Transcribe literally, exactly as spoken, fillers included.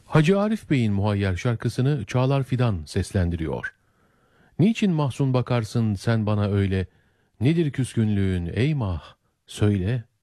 Hacı Arif Bey'in Muhayyer şarkısını Çağlar Fidan seslendiriyor. Niçin mahzun bakarsın sen bana öyle? Nedir küskünlüğün ey mah? Söyle.